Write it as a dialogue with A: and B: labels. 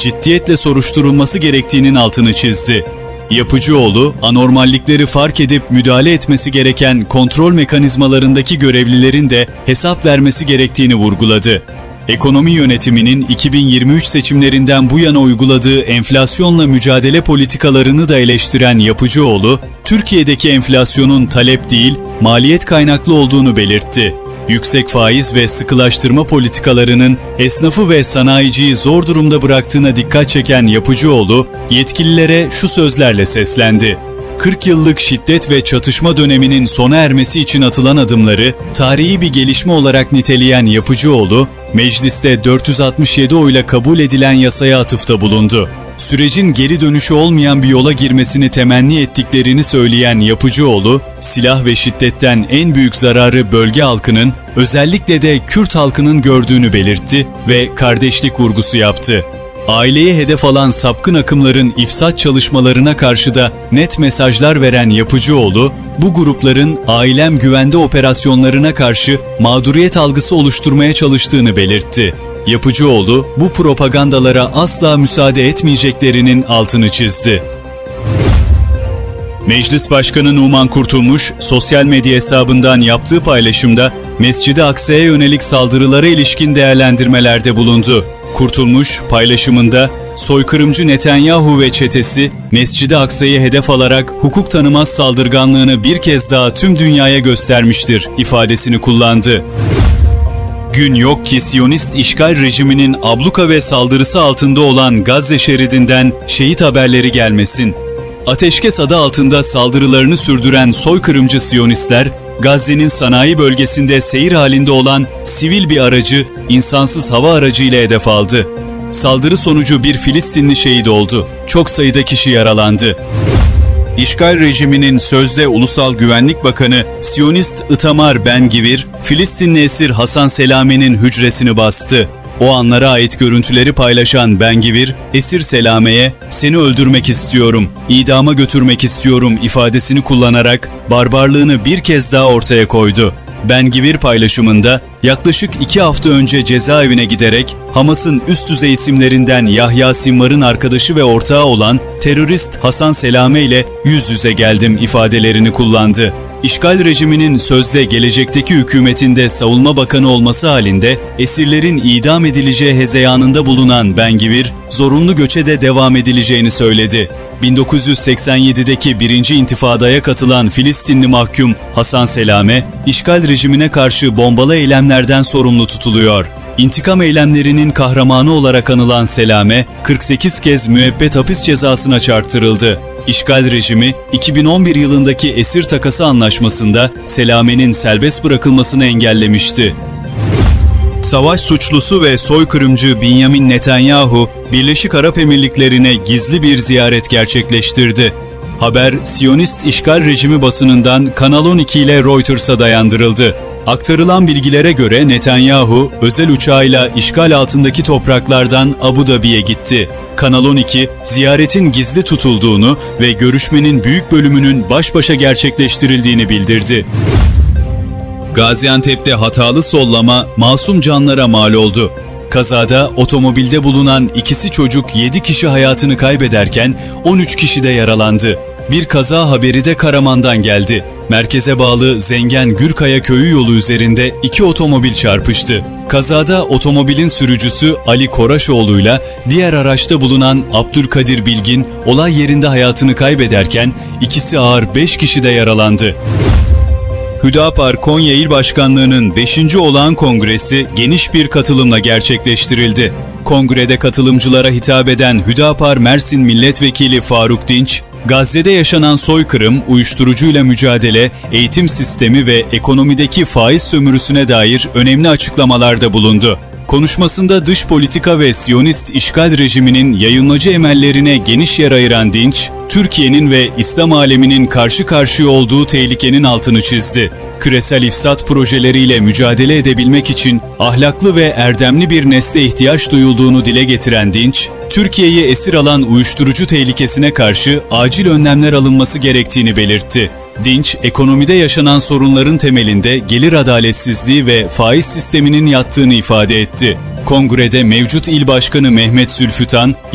A: ciddiyetle soruşturulması gerektiğinin altını çizdi. Yapıcıoğlu, anormallikleri fark edip müdahale etmesi gereken kontrol mekanizmalarındaki görevlilerin de hesap vermesi gerektiğini vurguladı. Ekonomi yönetiminin 2023 seçimlerinden bu yana uyguladığı enflasyonla mücadele politikalarını da eleştiren Yapıcıoğlu, Türkiye'deki enflasyonun talep değil, maliyet kaynaklı olduğunu belirtti. Yüksek faiz ve sıkılaştırma politikalarının esnafı ve sanayiciyi zor durumda bıraktığına dikkat çeken Yapıcıoğlu, yetkililere şu sözlerle seslendi. 40 yıllık şiddet ve çatışma döneminin sona ermesi için atılan adımları tarihi bir gelişme olarak niteleyen Yapıcıoğlu, mecliste 467 oyla kabul edilen yasaya atıfta bulundu. Sürecin geri dönüşü olmayan bir yola girmesini temenni ettiklerini söyleyen Yapıcıoğlu, silah ve şiddetten en büyük zararı bölge halkının, özellikle de Kürt halkının gördüğünü belirtti ve kardeşlik vurgusu yaptı. Aileye hedef alan sapkın akımların ifsat çalışmalarına karşı da net mesajlar veren Yapıcıoğlu, bu grupların ailem güvende operasyonlarına karşı mağduriyet algısı oluşturmaya çalıştığını belirtti. Yapıcıoğlu, bu propagandalara asla müsaade etmeyeceklerinin altını çizdi. Meclis Başkanı Numan Kurtulmuş, sosyal medya hesabından yaptığı paylaşımda Mescid-i Aksa'ya yönelik saldırılara ilişkin değerlendirmelerde bulundu. Kurtulmuş, paylaşımında, soykırımcı Netanyahu ve çetesi, Mescid-i Aksa'yı hedef alarak hukuk tanımaz saldırganlığını bir kez daha tüm dünyaya göstermiştir ifadesini kullandı. Gün yok ki Siyonist işgal rejiminin abluka ve saldırısı altında olan Gazze şeridinden şehit haberleri gelmesin. Ateşkes adı altında saldırılarını sürdüren soykırımcı Siyonistler, Gazze'nin sanayi bölgesinde seyir halinde olan sivil bir aracı insansız hava aracıyla hedef aldı. Saldırı sonucu bir Filistinli şehit oldu. Çok sayıda kişi yaralandı. İşgal rejiminin sözde Ulusal Güvenlik Bakanı Siyonist Itamar Ben-Gvir, Filistinli esir Hasan Selame'nin hücresini bastı. O anlara ait görüntüleri paylaşan Ben-Gvir, esir Selame'ye "Seni öldürmek istiyorum, idama götürmek istiyorum" ifadesini kullanarak barbarlığını bir kez daha ortaya koydu. Ben-Gvir paylaşımında, yaklaşık 2 hafta önce cezaevine giderek Hamas'ın üst düzey isimlerinden Yahya Sinvar'ın arkadaşı ve ortağı olan terörist Hasan Selame ile yüz yüze geldim ifadelerini kullandı. İşgal rejiminin sözde gelecekteki hükümetinde savunma bakanı olması halinde esirlerin idam edileceği hezeyanında bulunan Ben-Gvir, zorunlu göçe de devam edileceğini söyledi. 1987'deki 1. İntifada'ya katılan Filistinli mahkum Hasan Selame, işgal rejimine karşı bombalı eylemlerden sorumlu tutuluyor. İntikam eylemlerinin kahramanı olarak anılan Selame, 48 kez müebbet hapis cezasına çarptırıldı. İşgal rejimi, 2011 yılındaki esir takası anlaşmasında Selame'nin serbest bırakılmasını engellemişti. Savaş suçlusu ve soykırımcı Benjamin Netanyahu, Birleşik Arap Emirlikleri'ne gizli bir ziyaret gerçekleştirdi. Haber, Siyonist işgal rejimi basınından Kanal 12 ile Reuters'a dayandırıldı. Aktarılan bilgilere göre Netanyahu, özel uçağıyla işgal altındaki topraklardan Abu Dhabi'ye gitti. Kanal 12, ziyaretin gizli tutulduğunu ve görüşmenin büyük bölümünün baş başa gerçekleştirildiğini bildirdi. Gaziantep'te hatalı sollama masum canlara mal oldu. Kazada otomobilde bulunan ikisi çocuk 7 kişi hayatını kaybederken 13 kişi de yaralandı. Bir kaza haberi de Karaman'dan geldi. Merkeze bağlı Zengen Gürkaya köyü yolu üzerinde 2 otomobil çarpıştı. Kazada otomobilin sürücüsü Ali Koraşoğlu'yla diğer araçta bulunan Abdülkadir Bilgin olay yerinde hayatını kaybederken ikisi ağır 5 kişi de yaralandı. Hüdapar Konya İl Başkanlığı'nın 5. Olağan Kongresi geniş bir katılımla gerçekleştirildi. Kongrede katılımcılara hitap eden Hüdapar Mersin Milletvekili Faruk Dinç, Gazze'de yaşanan soykırım, uyuşturucuyla mücadele, eğitim sistemi ve ekonomideki faiz sömürüsüne dair önemli açıklamalarda bulundu. Konuşmasında dış politika ve Siyonist işgal rejiminin yayılmacı emellerine geniş yer ayıran Dinç, Türkiye'nin ve İslam aleminin karşı karşıya olduğu tehlikenin altını çizdi. Küresel ifsat projeleriyle mücadele edebilmek için ahlaklı ve erdemli bir nesle ihtiyaç duyulduğunu dile getiren Dinç, Türkiye'yi esir alan uyuşturucu tehlikesine karşı acil önlemler alınması gerektiğini belirtti. Dinç, ekonomide yaşanan sorunların temelinde gelir adaletsizliği ve faiz sisteminin yattığını ifade etti. Kongrede mevcut il başkanı Mehmet Zülfütan,